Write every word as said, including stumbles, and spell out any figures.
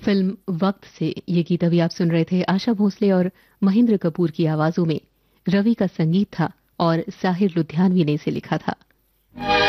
Film वक्त से ये गीत अभी आप सुन रहे थे। आशा भोसले और महेंद्र कपूर की आवाजों में रवि का संगीत था और साहिर लुधियानवी ने इसे लिखा था।